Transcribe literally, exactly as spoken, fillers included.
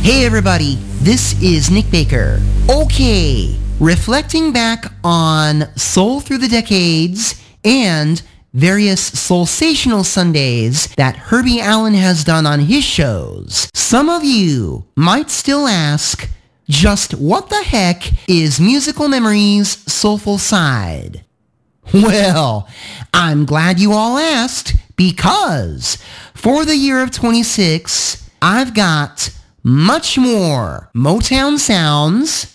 Hey everybody, this is Nick Baker. Okay, reflecting back on Soul Through the Decades and various Soulsational Sundays that Herbie Allen has done on his shows, some of you might still ask, just what the heck is Musical Memories' Soulful Side? Well, I'm glad you all asked, because for the year of twenty-six, I've got much more Motown sounds,